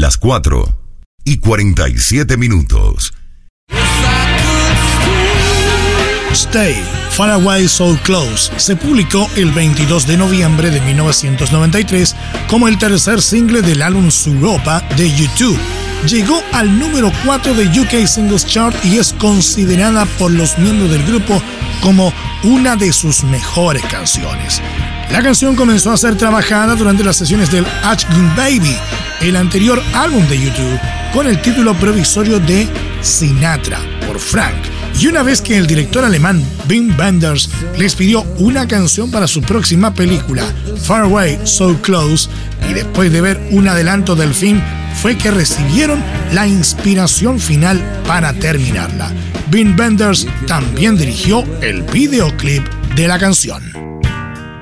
las 4:47. Stay, Far Away, So Close se publicó el 22 de noviembre de 1993 como el tercer single del álbum Suropa de U2. Llegó al número 4 de UK Singles Chart y es considerada por los miembros del grupo como una de sus mejores canciones. La canción comenzó a ser trabajada durante las sesiones del Ashgun Baby, el anterior álbum de U2, con el título provisorio de Sinatra por Frank. Y una vez que el director alemán Wim Wenders les pidió una canción para su próxima película, Far Away, So Close, y después de ver un adelanto del film, fue que recibieron la inspiración final para terminarla. Wim Wenders también dirigió el videoclip de la canción.